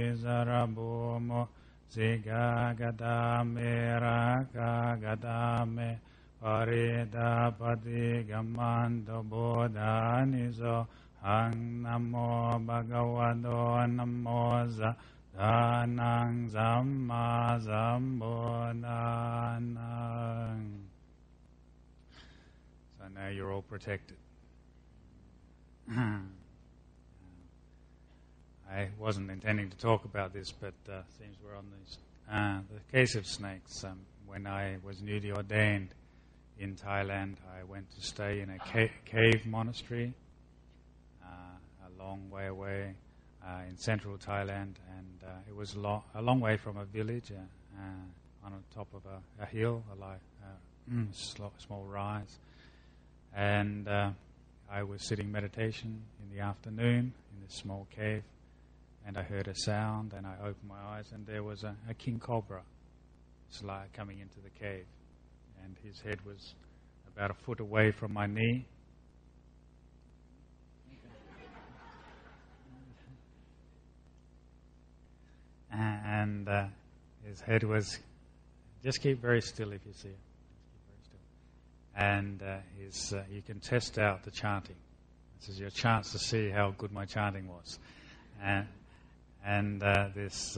Zarabumo Ziga Gadame Raka Gadame Parida Padi Gamando Bodhanizo Hang Namo Bhagavado Namo Danang Zamma Zambodanang. So now you're all protected. I wasn't intending to talk about this, but seems we're on these. The case of snakes. When I was newly ordained in Thailand, I went to stay in a cave monastery a long way away in central Thailand, and it was a long way from a village on the top of a hill, small rise. And I was sitting meditation in the afternoon in this small cave, and I heard a sound, and I opened my eyes, and there was a king cobra coming into the cave, and his head was about a foot away from my knee. And his head was, just keep very still if you see it. And you can test out the chanting. This is your chance to see how good my chanting was. And this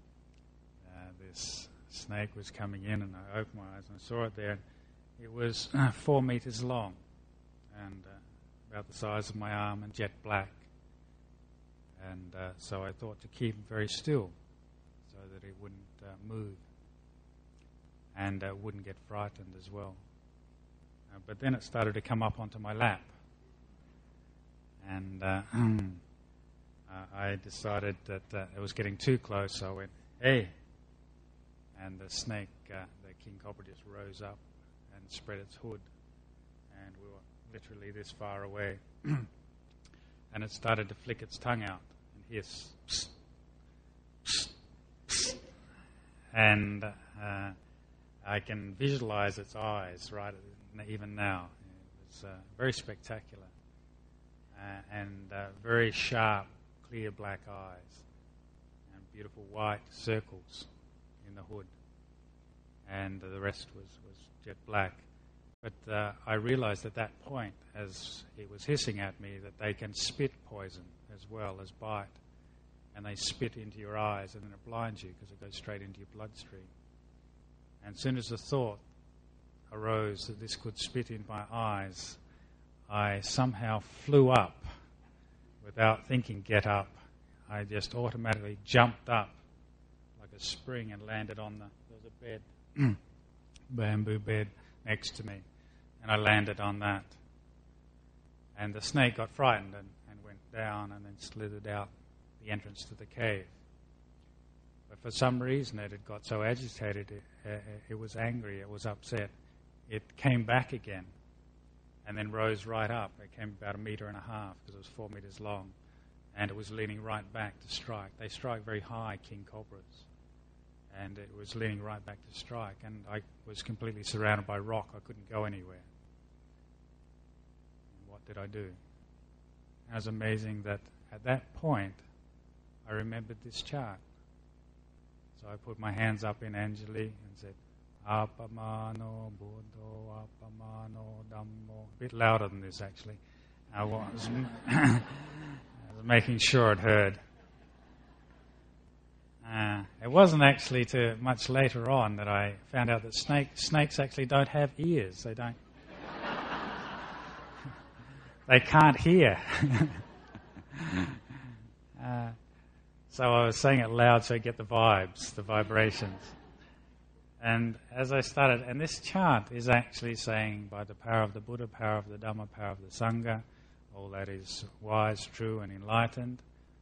snake was coming in, and I opened my eyes and I saw it there. It was 4 meters long and about the size of my arm and jet black. And so I thought to keep it very still so that it wouldn't move and wouldn't get frightened as well. But then it started to come up onto my lap. And I decided that it was getting too close, so I went, "Hey!" And the snake, the king cobra, just rose up and spread its hood. And we were literally this far away. And it started to flick its tongue out and hiss. Psst, psst, psst. And I can visualize its eyes right even now. It was very spectacular and very sharp, clear black eyes and beautiful white circles in the hood, and the rest was jet black. But I realized at that point, as it was hissing at me, that they can spit poison as well as bite, and they spit into your eyes, and then it blinds you because it goes straight into your bloodstream. And as soon as the thought arose that this could spit in my eyes, I somehow flew up without thinking, get up. I just automatically jumped up like a spring and landed on there was a bed, bamboo bed next to me, and I landed on that. And the snake got frightened and went down and then slithered out the entrance to the cave. But for some reason it had got so agitated, it was angry, it was upset. It came back again and then rose right up. It came about 1.5 meters because it was 4 meters long, and it was leaning right back to strike. They strike very high, king cobras, and it was leaning right back to strike, and I was completely surrounded by rock. I couldn't go anywhere. And what did I do? It was amazing that at that point I remembered this chant. So I put my hands up in Anjali and said, Apamano Buddho, Apamano Dhammo. A bit louder than this, actually. I was making sure it heard. It wasn't actually till much later on that I found out that snakes actually don't have ears. They don't. They can't hear. So I was saying it loud so I get the vibes, the vibrations. And as I started, and this chant is actually saying, by the power of the Buddha, power of the Dhamma, power of the Sangha, all that is wise, true, and enlightened,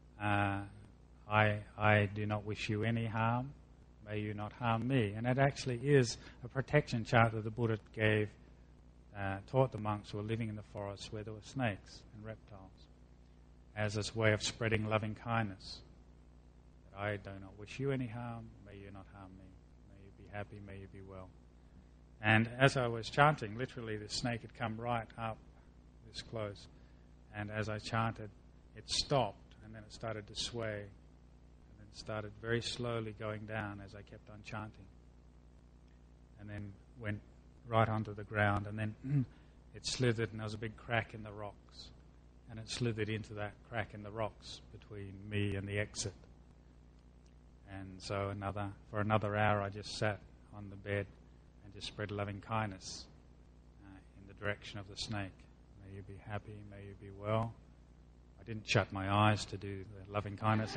I do not wish you any harm. May you not harm me. And it actually is a protection chant that the Buddha gave, taught the monks who were living in the forest where there were snakes and reptiles, as this way of spreading loving kindness. That I do not wish you any harm. May you not harm me. Happy, may you be well. And as I was chanting, literally the snake had come right up this close, and as I chanted, it stopped, and then it started to sway, and then started very slowly going down as I kept on chanting, and then went right onto the ground, and then it slithered, and there was a big crack in the rocks, and it slithered into that crack in the rocks between me and the exit. And so for another hour I just sat on the bed and just spread loving kindness in the direction of the snake. May you be happy, may you be well. I didn't shut my eyes to do the loving kindness.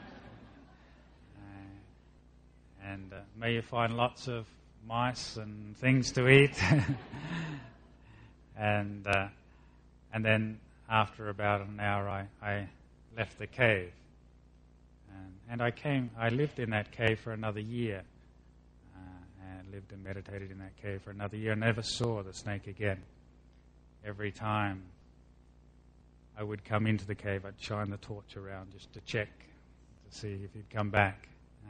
And may you find lots of mice and things to eat. And then after about an hour I left the cave. And I lived in that cave for another year, and lived and meditated in that cave for another year. I never saw the snake again. Every time I would come into the cave, I'd shine the torch around just to check, to see if he'd come back.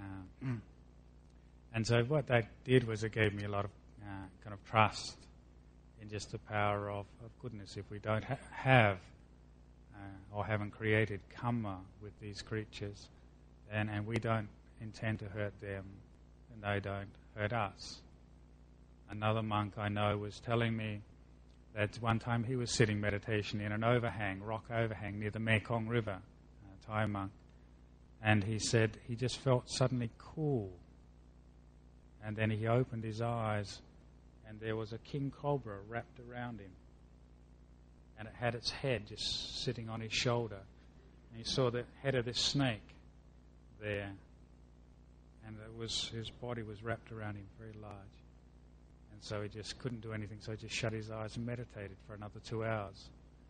And so what that did was it gave me a lot of kind of trust in just the power of goodness. If we don't have or haven't created karma with these creatures, and we don't intend to hurt them, and they don't hurt us. Another monk I know was telling me that one time he was sitting meditation in an rock overhang near the Mekong River, a Thai monk, and he said he just felt suddenly cool. And then he opened his eyes, and there was a king cobra wrapped around him, and it had its head just sitting on his shoulder. And he saw the head of this snake there, and his body was wrapped around him, very large. And so he just couldn't do anything, so he just shut his eyes and meditated for another 2 hours.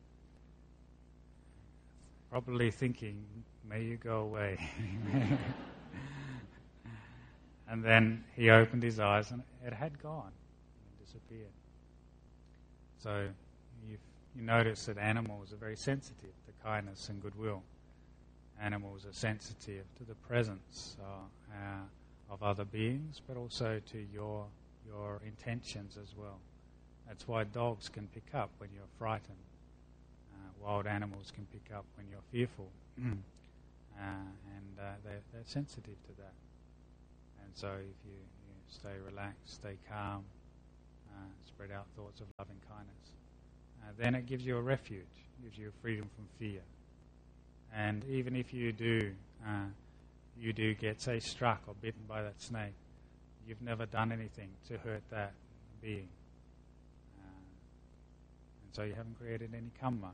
Probably thinking, may you go away. And then he opened his eyes, and it had gone and disappeared. So you notice that animals are very sensitive to kindness and goodwill. Animals are sensitive to the presence of other beings, but also to your intentions as well. That's why dogs can pick up when you're frightened. Wild animals can pick up when you're fearful. And they're sensitive to that. And so if you stay relaxed, stay calm, spread out thoughts of loving kindness, then it gives you a refuge, gives you freedom from fear. And even if you do get, say, struck or bitten by that snake, you've never done anything to hurt that being. And so you haven't created any karma.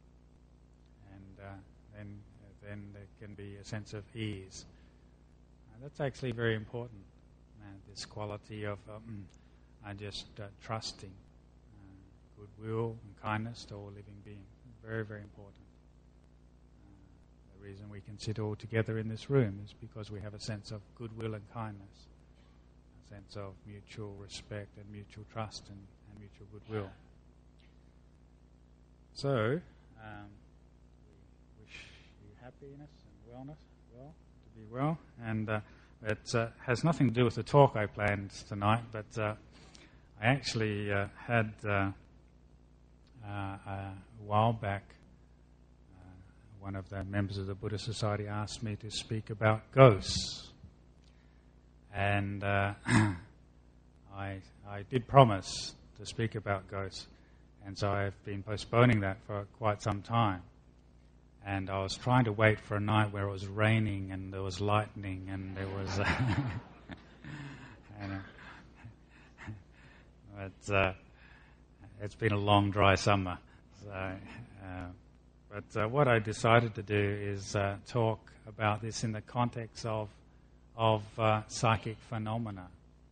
And then there can be a sense of ease. That's actually very important, this quality of just trusting goodwill and kindness to all living beings. Very, very important. The reason we can sit all together in this room is because we have a sense of goodwill and kindness, a sense of mutual respect and mutual trust and mutual goodwill. So, we wish you happiness and wellness, to be well, and it has nothing to do with the talk I planned tonight, but I actually had a while back one of the members of the Buddhist Society asked me to speak about ghosts, and I did promise to speak about ghosts, and so I've been postponing that for quite some time. And I was trying to wait for a night where it was raining and there was lightning and there was... but it's been a long, dry summer. So, but what I decided to do is talk about this in the context of psychic phenomena.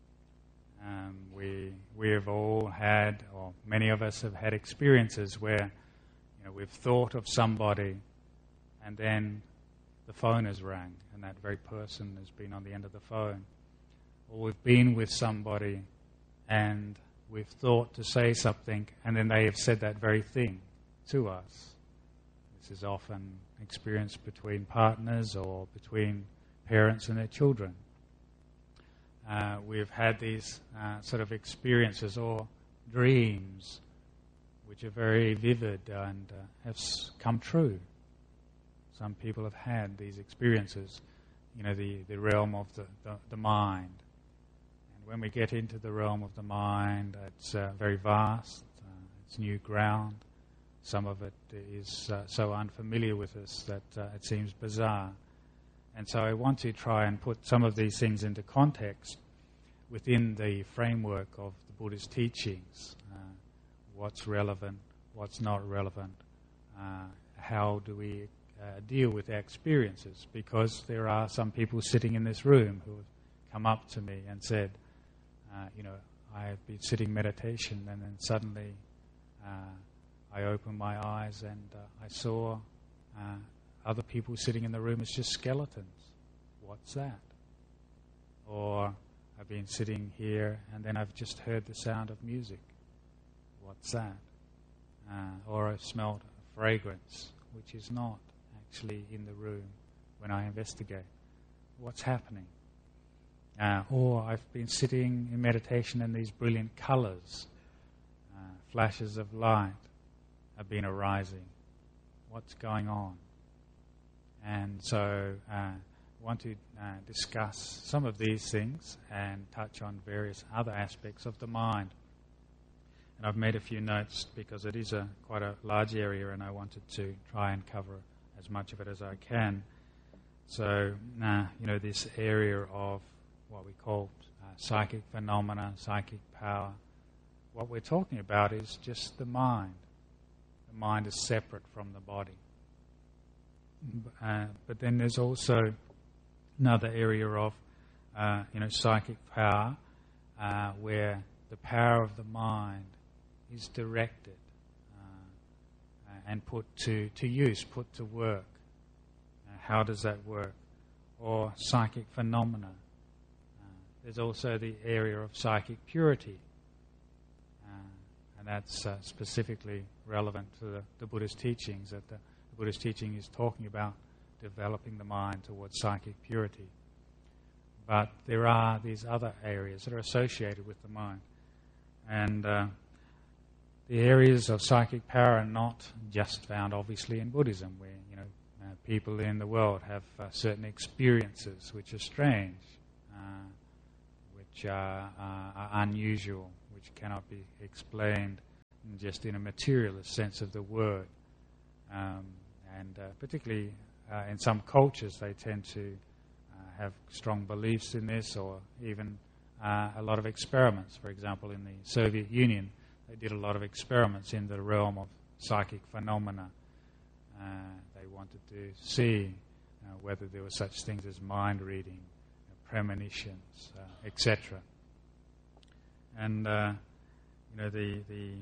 We have all had, or many of us have had experiences where we've thought of somebody, and then the phone has rang, and that very person has been on the end of the phone. Or we've been with somebody, and we've thought to say something, and then they have said that very thing to us. This is often experienced between partners or between parents and their children. We've had these sort of experiences or dreams which are very vivid and have come true. Some people have had these experiences the realm of the mind. And when we get into the realm of the mind, it's very vast, it's new ground. Some of it is so unfamiliar with us that it seems bizarre. And so I want to try and put some of these things into context within the framework of the Buddhist teachings. What's relevant, what's not relevant, how do we deal with our experiences, because there are some people sitting in this room who have come up to me and said, I have been sitting meditation and then suddenly I opened my eyes and I saw other people sitting in the room as just skeletons. What's that? Or I've been sitting here and then I've just heard the sound of music. What's that? Or I've smelled a fragrance which is not actually in the room when I investigate. What's happening? Or I've been sitting in meditation and these brilliant colors, flashes of light have been arising. What's going on? And so I want to discuss some of these things and touch on various other aspects of the mind. And I've made a few notes because it is quite a large area and I wanted to try and cover as much of it as I can. So, this area of what we call psychic phenomena, psychic power, what we're talking about is just the mind. The mind is separate from the body. But then there's also another area of, psychic power where the power of the mind is directed and put to use, put to work. How does that work? Or psychic phenomena. There's also the area of psychic purity, and that's specifically relevant to the Buddhist teachings, that the Buddhist teaching is talking about developing the mind towards psychic purity. But there are these other areas that are associated with the mind. And the areas of psychic power are not just found obviously in Buddhism, where people in the world have certain experiences which are strange, which are unusual, which cannot be explained just in a materialist sense of the word. And particularly in some cultures they tend to have strong beliefs in this, or even a lot of experiments. For example, in the Soviet Union they did a lot of experiments in the realm of psychic phenomena. They wanted to see whether there were such things as mind reading, premonitions, etc. And the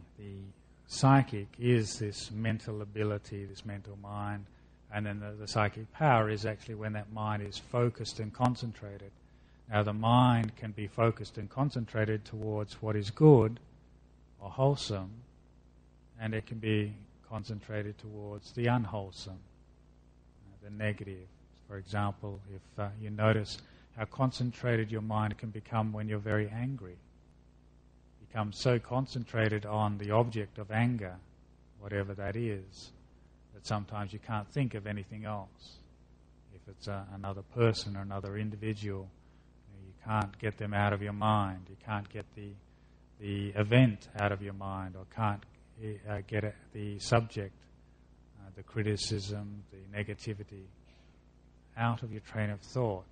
psychic is this mental ability, this mental mind, and then the psychic power is actually when that mind is focused and concentrated. Now the mind can be focused and concentrated towards what is good or wholesome, and it can be concentrated towards the unwholesome, the negative. For example, if you notice how concentrated your mind can become when you're very angry. Become so concentrated on the object of anger, whatever that is, that sometimes you can't think of anything else. If it's another person or another individual, you can't get them out of your mind. You can't get the event out of your mind, or can't get the subject, the criticism, the negativity out of your train of thought,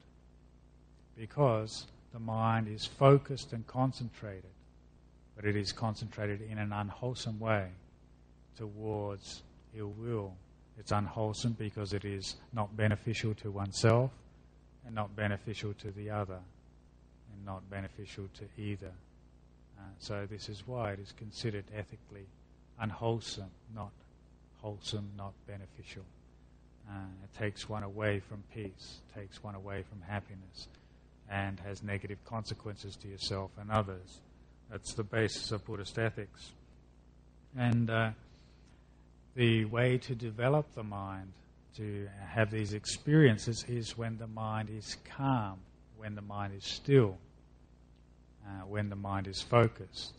because the mind is focused and concentrated, but it is concentrated in an unwholesome way towards ill will. It's unwholesome because it is not beneficial to oneself and not beneficial to the other and not beneficial to either. So this is why it is considered ethically unwholesome, not wholesome, not beneficial. It takes one away from peace, takes one away from happiness, and has negative consequences to yourself and others. That's the basis of Buddhist ethics. And the way to develop the mind, to have these experiences, is when the mind is calm, when the mind is still, when the mind is focused.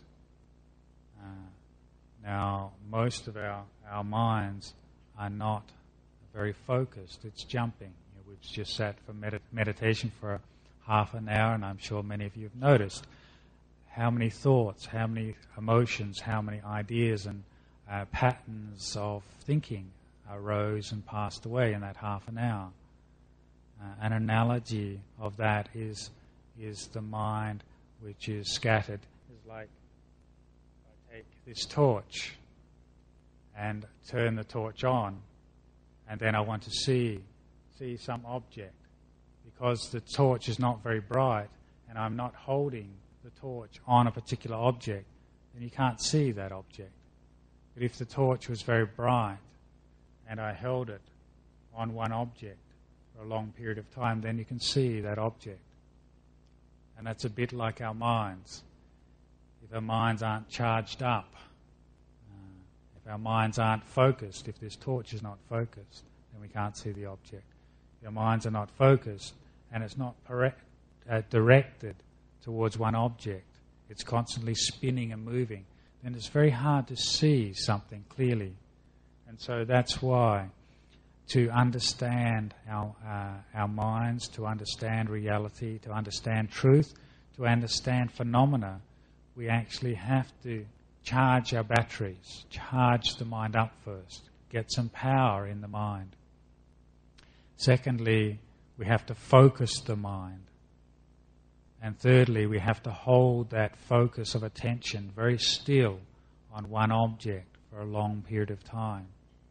Now, most of our minds are not very focused. It's jumping. We've just sat for meditation for half an hour, and I'm sure many of you have noticed how many thoughts, how many emotions, how many ideas and patterns of thinking arose and passed away in that half an hour. An analogy of that is the mind which is scattered. It's like I take this torch and turn the torch on, and then I want to see some object. Because the torch is not very bright and I'm not holding the torch on a particular object, then you can't see that object. But if the torch was very bright and I held it on one object for a long period of time, then you can see that object. And that's a bit like our minds. If our minds aren't charged up, if our minds aren't focused, if this torch is not focused, then we can't see the object. If our minds are not focused and it's not directed towards one object, it's constantly spinning and moving, then it's very hard to see something clearly. And so that's why to understand our minds, to understand reality, to understand truth, to understand phenomena, we actually have to charge our batteries, charge the mind up first, get some power in the mind. Secondly, we have to focus the mind. And thirdly, we have to hold that focus of attention very still on one object for a long period of time.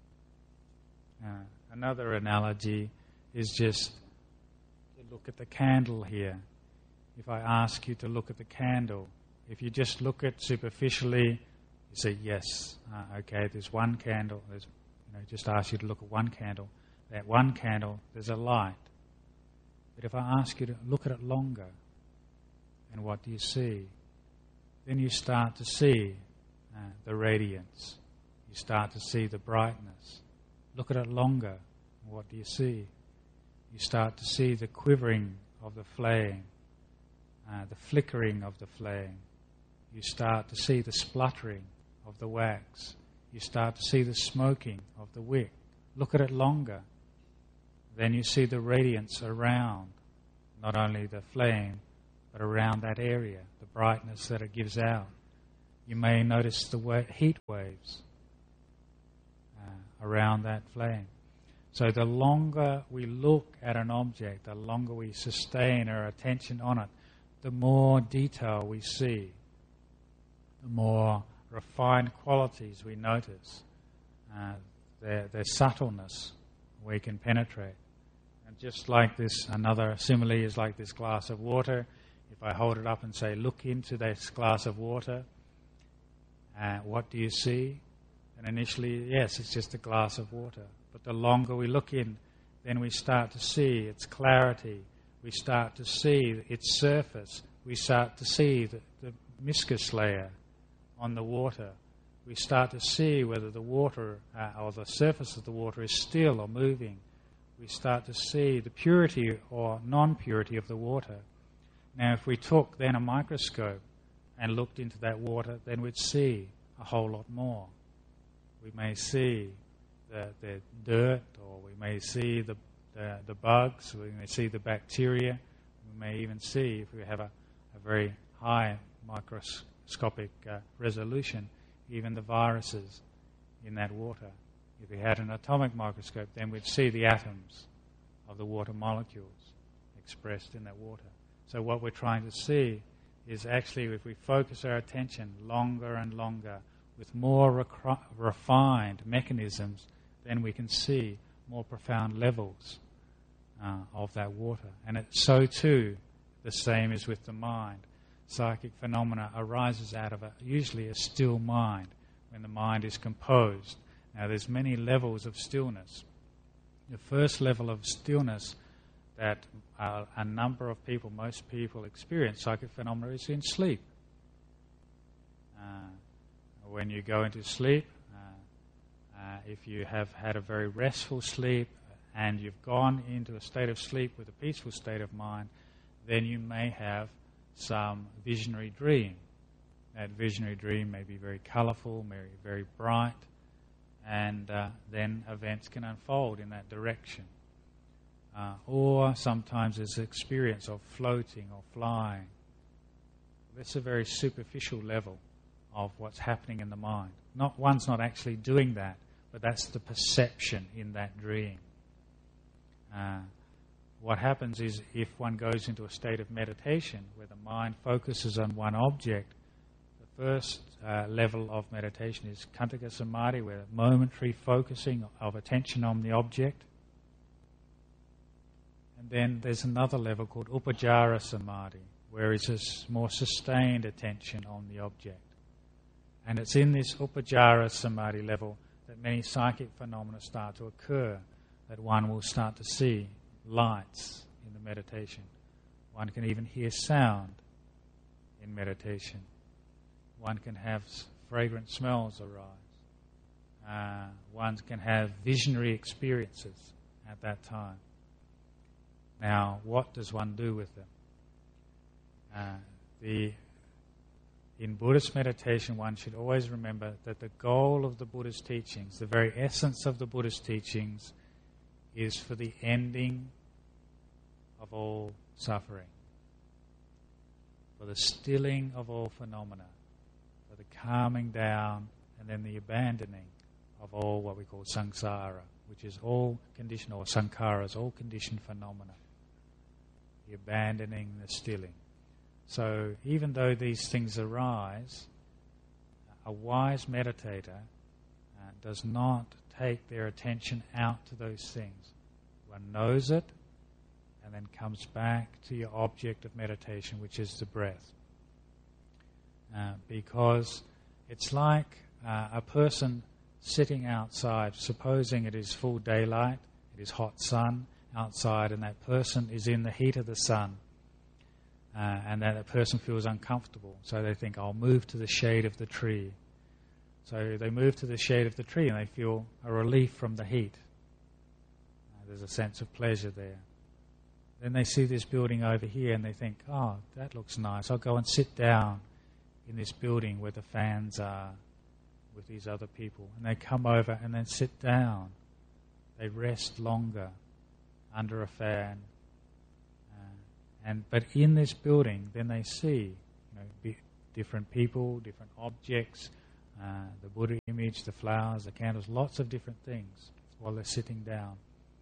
Another analogy is just to look at the candle here. If I ask you to look at the candle, if you just look at superficially, you say, yes, okay, there's one candle. Just ask you to look at one candle. That one candle, there's a light. But if I ask you to look at it longer, and what do you see? Then you start to see the radiance. You start to see the brightness. Look at it longer, and what do you see? You start to see the quivering of the flame, the flickering of the flame. You start to see the spluttering of the wax. You start to see the smoking of the wick. Look at it longer. Then you see the radiance around, not only the flame, but around that area, the brightness that it gives out. You may notice the heat waves around that flame. So the longer we look at an object, the longer we sustain our attention on it, the more detail we see, the more refined qualities we notice, their subtleness we can penetrate. And just like this, another simile is like this glass of water. If I hold it up and say, look into this glass of water, what do you see? And initially, yes, it's just a glass of water. But the longer we look in, then we start to see its clarity. We start to see its surface. We start to see the viscous layer on the water. We start to see whether the water or the surface of the water is still or moving. We start to see the purity or non-purity of the water. Now, if we took then a microscope and looked into that water, then we'd see a whole lot more. We may see the dirt, or we may see the bugs, we may see the bacteria, we may even see, if we have a very high microscopic resolution, even the viruses in that water. If we had an atomic microscope, then we'd see the atoms of the water molecules expressed in that water. So what we're trying to see is actually, if we focus our attention longer and longer with more refined mechanisms, then we can see more profound levels of that water. And it's so too the same as with the mind. Psychic phenomena arises out of usually a still mind, when the mind is composed. Now there's many levels of stillness. The first level of stillness that a number of people, most people experience psychic phenomena is in sleep. When you go into sleep, if you have had a very restful sleep and you've gone into a state of sleep with a peaceful state of mind, then you may have some visionary dream. That visionary dream may be very colourful, may be very bright, and then events can unfold in that direction. or sometimes there's an experience of floating or flying. That's a very superficial level of what's happening in the mind. One's not actually doing that, but that's the perception in that dream. What happens is if one goes into a state of meditation where the mind focuses on one object, the first level of meditation is Kantaka Samadhi, where momentary focusing of attention on the object. And then there's another level called Upajjhara Samadhi, where it's a more sustained attention on the object. And it's in this Upajjhara Samadhi level that many psychic phenomena start to occur, that one will start to see lights in the meditation. One can even hear sound in meditation. One can have fragrant smells arise. One can have visionary experiences at that time. Now, what does one do with them? In Buddhist meditation, one should always remember that the goal of the Buddhist teachings, the very essence of the Buddhist teachings, is for the ending of all suffering, for the stilling of all phenomena, for the calming down and then the abandoning of all what we call samsara, which is all conditioned, or sankharas, all conditioned phenomena. The abandoning, the stilling. So even though these things arise, a wise meditator does not take their attention out to those things. One knows it and then comes back to your object of meditation, which is the breath. Because it's like a person sitting outside, supposing it is full daylight, it is hot sun outside, and that person is in the heat of the sun. And that person feels uncomfortable, so they think, I'll move to the shade of the tree. So they move to the shade of the tree and they feel a relief from the heat. There's a sense of pleasure there. Then they see this building over here and they think, oh, that looks nice. I'll go and sit down in this building where the fans are with these other people. And they come over and then sit down. They rest longer under a fan. But in this building, then they see different people, different objects, the Buddha image, the flowers, the candles, lots of different things while they're sitting down.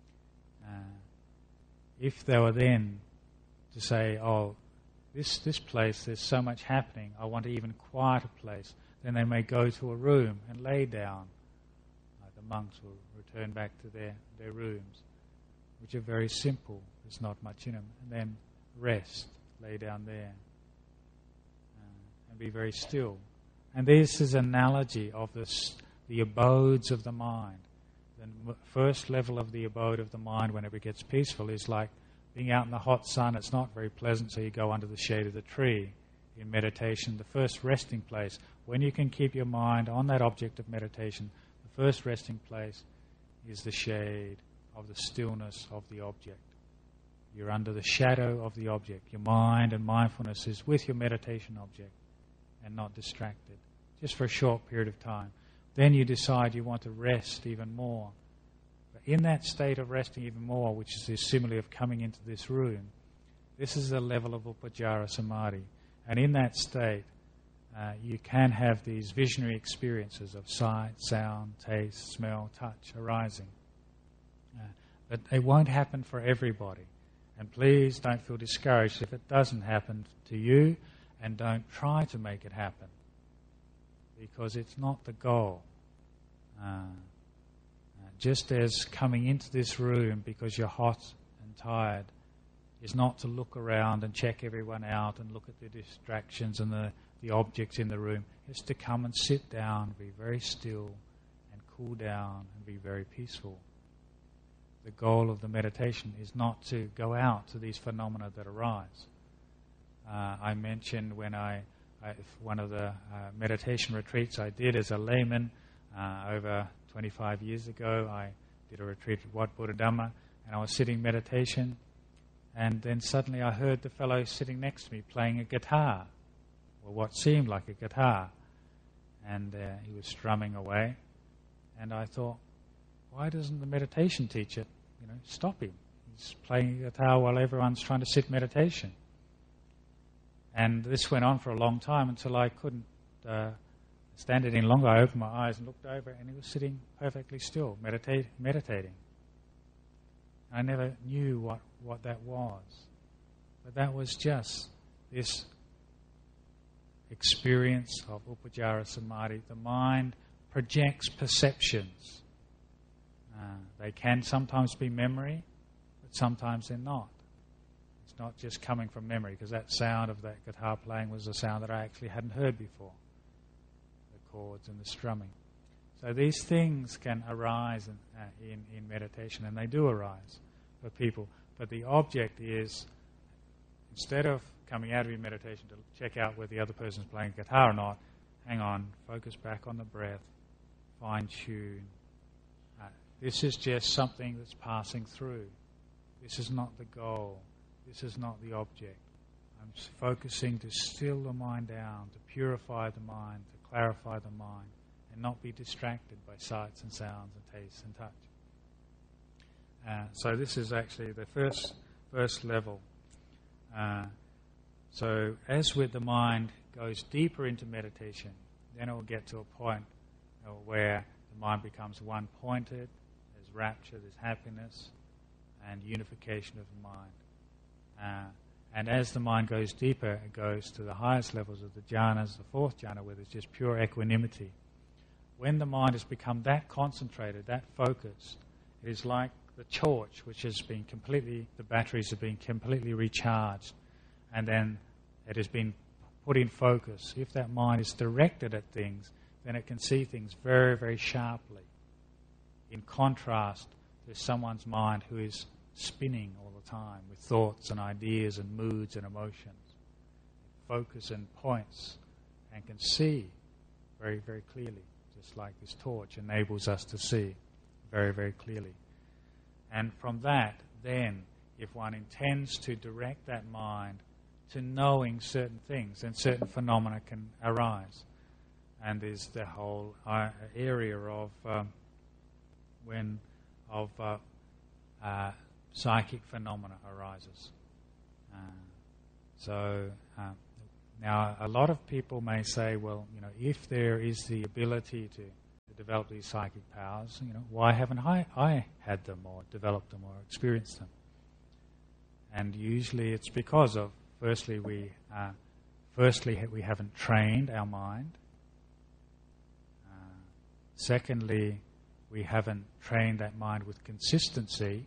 If they were then to say, oh, this place, there's so much happening, I want an even quieter place, then they may go to a room and lay down. The monks will return back to their rooms, which are very simple. There's not much in them. And then rest, lay down there, and be very still. And this is an analogy of the abodes of the mind. The first level of the abode of the mind, whenever it gets peaceful, is like being out in the hot sun. It's not very pleasant, so you go under the shade of the tree. In meditation, the first resting place, when you can keep your mind on that object of meditation, the first resting place is the shade of the stillness of the object. You're under the shadow of the object. Your mind and mindfulness is with your meditation object and not distracted, just for a short period of time. Then you decide you want to rest even more. But in that state of resting even more, which is the simile of coming into this room, this is the level of Upajjhara Samadhi. And in that state, you can have these visionary experiences of sight, sound, taste, smell, touch arising. But they won't happen for everybody. And please don't feel discouraged if it doesn't happen to you, and don't try to make it happen, because it's not the goal. Just as coming into this room because you're hot and tired is not to look around and check everyone out and look at the distractions and the objects in the room. It's to come and sit down, be very still and cool down and be very peaceful. The goal of the meditation is not to go out to these phenomena that arise. I mentioned when one of the meditation retreats I did as a layman over 25 years ago, I did a retreat at Wat Buddha-Dhamma, and I was sitting meditation, and then suddenly I heard the fellow sitting next to me playing a guitar, or what seemed like a guitar, and he was strumming away, and I thought, why doesn't the meditation teacher, stop him? he's playing guitar while everyone's trying to sit meditation. And this went on for a long time until I couldn't stand it any longer. I opened my eyes and looked over, and he was sitting perfectly still, meditating. I never knew what that was. But that was just this experience of Upacara Samadhi. The mind projects perceptions. They can sometimes be memory, but sometimes they're not. It's not just coming from memory, because that sound of that guitar playing was a sound that I actually hadn't heard before. The chords and the strumming. So these things can arise in meditation, and they do arise for people. But the object is, instead of coming out of your meditation to check out whether the other person's playing guitar or not, hang on, focus back on the breath, fine-tune. This is just something that's passing through. This is not the goal. This is not the object. I'm focusing to still the mind down, to purify the mind, to clarify the mind, and not be distracted by sights and sounds and tastes and touch. So this is actually the first level. So as with the mind goes deeper into meditation, then it will get to a point where the mind becomes one-pointed, there's rapture, there's happiness, and unification of the mind. And as the mind goes deeper, it goes to the highest levels of the jhanas, the fourth jhana, where there's just pure equanimity. When the mind has become that concentrated, that focused, it is like the torch, which has been the batteries have been completely recharged, and then it has been put in focus. If that mind is directed at things, then it can see things very, very sharply, in contrast to someone's mind who is spinning all the time with thoughts and ideas and moods and emotions. Focus and points and can see very, very clearly, just like this torch enables us to see very, very clearly. And from that, then, if one intends to direct that mind to knowing certain things, then certain phenomena can arise. And there's the whole area of psychic phenomena arises. Now, a lot of people may say, well, if there is the ability to develop these psychic powers, why haven't I had them or developed them or experienced them? And usually it's because of, firstly, we haven't trained our mind. Secondly, we haven't trained that mind with consistency.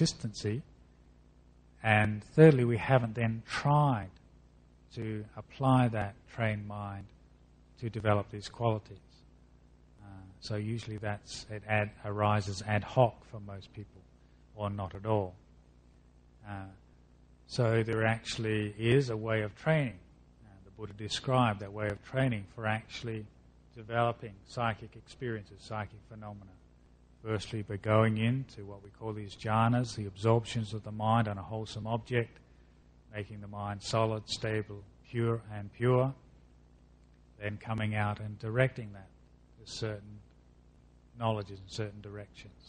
And thirdly, we haven't then tried to apply that trained mind to develop these qualities. So usually it arises ad hoc for most people, or not at all. So there actually is a way of training. The Buddha described that way of training for actually developing psychic experiences, psychic phenomena. Firstly, by going into what we call these jhanas, the absorptions of the mind on a wholesome object, making the mind solid, stable, pure. Then coming out and directing that to certain knowledges in certain directions.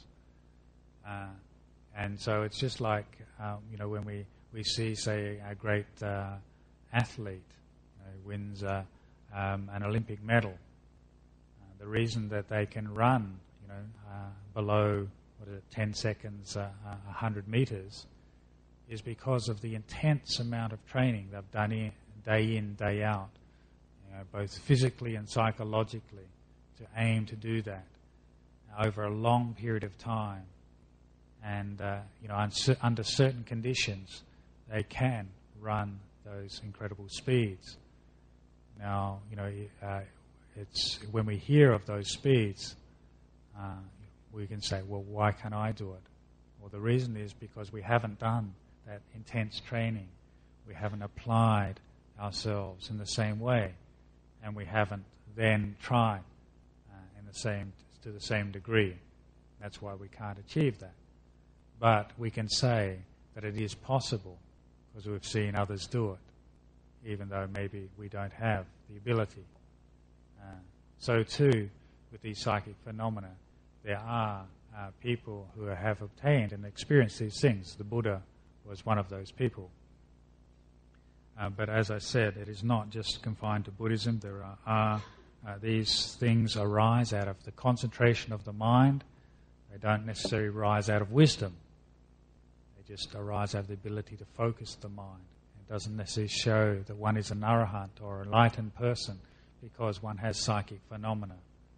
And so it's just like, when we see, say, a great athlete wins an Olympic medal. The reason that they can run, below 10 seconds, 100 meters, is because of the intense amount of training they've done day in, day out, both physically and psychologically, to aim to do that over a long period of time. And under certain conditions, they can run those incredible speeds. Now, it's when we hear of those speeds, we can say, well, why can't I do it? Well, the reason is because we haven't done that intense training. We haven't applied ourselves in the same way, and we haven't then tried to the same degree. That's why we can't achieve that. But we can say that it is possible because we've seen others do it, even though maybe we don't have the ability. So too, with these psychic phenomena, there are people who have obtained and experienced these things. The Buddha was one of those people. But as I said, it is not just confined to Buddhism. There are these things arise out of the concentration of the mind. They don't necessarily rise out of wisdom. They just arise out of the ability to focus the mind. It doesn't necessarily show that one is an arahant or an enlightened person because one has psychic phenomena.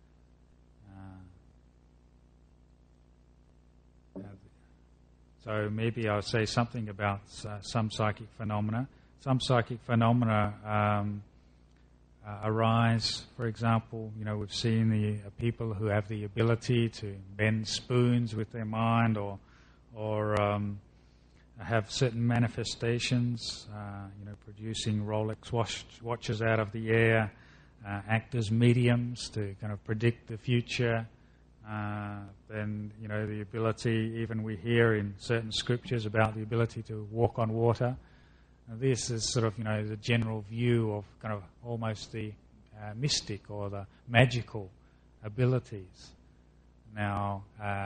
So maybe I'll say something about some psychic phenomena. Some psychic phenomena arise, for example, we've seen the people who have the ability to bend spoons with their mind or have certain manifestations, producing Rolex watches out of the air, act as mediums to kind of predict the future. Then, the ability, even we hear in certain scriptures about the ability to walk on water. This is sort of, the general view of kind of almost the mystic or the magical abilities. Now,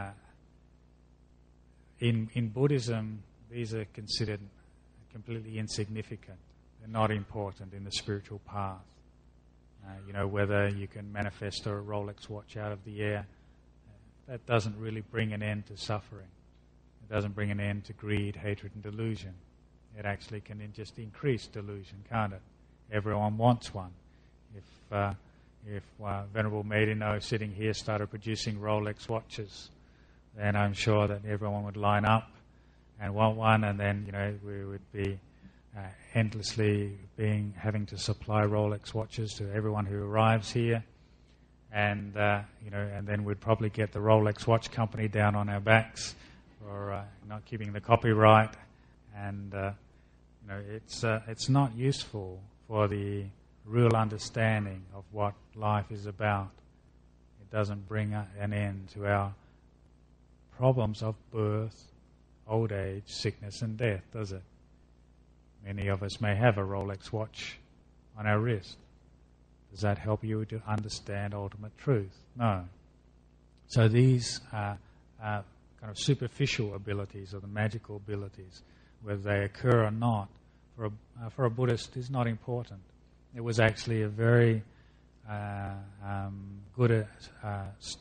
in Buddhism, these are considered completely insignificant. They're not important in the spiritual path. Whether you can manifest a Rolex watch out of the air, that doesn't really bring an end to suffering. It doesn't bring an end to greed, hatred, and delusion. It actually can just increase delusion, can't it? Everyone wants one. If Venerable Meidino sitting here started producing Rolex watches, then I'm sure that everyone would line up and want one, and then we would be endlessly having to supply Rolex watches to everyone who arrives here. And and then we'd probably get the Rolex watch company down on our backs for not keeping the copyright, and it's not useful for the real understanding of what life is about. It doesn't bring an end to our problems of birth, old age, sickness, and death, does it? Many of us may have a Rolex watch on our wrist. Does that help you to understand ultimate truth? No. So these are kind of superficial abilities or the magical abilities, whether they occur or not, for a Buddhist is not important. It was actually a very good